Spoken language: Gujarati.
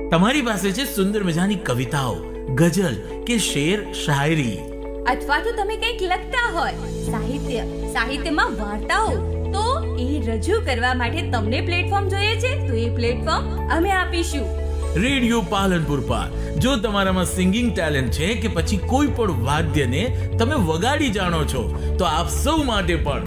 તમારી પાસે છે સુંદર મજાની કવિતાઓ, ગઝલ કે શેર શાયરી, અથવા તો તમે કંઈક લખતા હોય, સાહિત્યમાં વાર્તાઓ, તો એ રજૂ કરવા માટે તમને પ્લેટફોર્મ જોઈએ છે, તો એ પ્લેટફોર્મ અમે આપીશું. રેડિયો પાલનપુર પર. જો તમારામાં સિંગિંગ ટેલેન્ટ છે કે પછી કોઈ પણ વાદ્યને તમે વગાડી જાણો છો, તો આપ સૌ માટે પણ